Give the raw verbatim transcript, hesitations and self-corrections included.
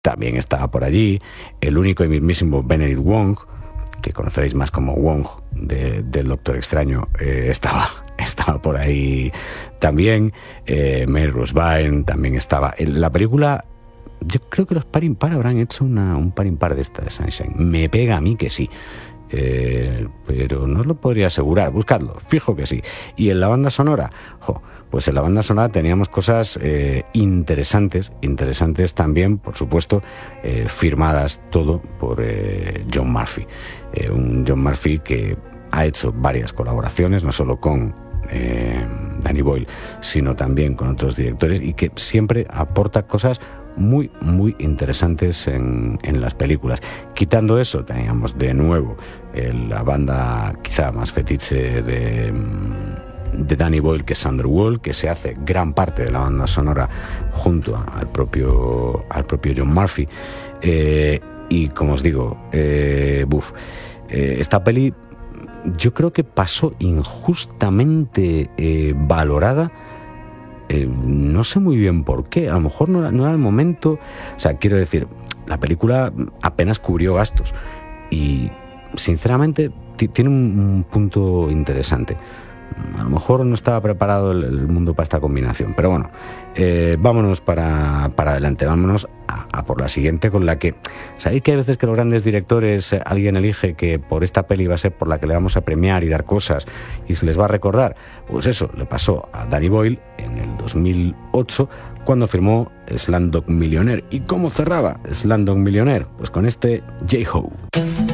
también estaba por allí, el único y mismísimo Benedict Wong, que conoceréis más como Wong de, del Doctor Extraño, eh, estaba, estaba por ahí también. eh, Mary Rose Byrne también estaba. En la película, yo creo que los par impar habrán hecho una, un par impar de esta de Sunshine. Me pega a mí que sí. Eh, pero no os lo podría asegurar, buscadlo, fijo que sí. Y en la banda sonora, jo, pues en la banda sonora teníamos cosas eh, interesantes, interesantes también, por supuesto, eh, firmadas todo por eh, John Murphy. Eh, un John Murphy que ha hecho varias colaboraciones, no solo con eh, Danny Boyle, sino también con otros directores, y que siempre aporta cosas muy, muy interesantes en, en las películas. Quitando eso, teníamos de nuevo eh, la banda quizá más fetiche de, de Danny Boyle, que es Underworld, que se hace gran parte de la banda sonora junto a, al propio al propio John Murphy. Eh, y como os digo, eh, buf, eh, esta peli yo creo que pasó injustamente eh, valorada. Eh, no sé muy bien por qué, a lo mejor no era, no era el momento. O sea, quiero decir, la película apenas cubrió gastos y sinceramente t- tiene un, un punto interesante. A lo mejor no estaba preparado el, el mundo para esta combinación, pero bueno, eh, vámonos para, para adelante, vámonos a, a por la siguiente, con la que sabéis que hay veces que los grandes directores, eh, alguien elige que por esta peli va a ser por la que le vamos a premiar y dar cosas y se les va a recordar. Pues eso le pasó a Danny Boyle en el dos mil ocho cuando firmó Slumdog Millionaire. ¿Y cómo cerraba Slumdog Millionaire? Pues con este J-Ho.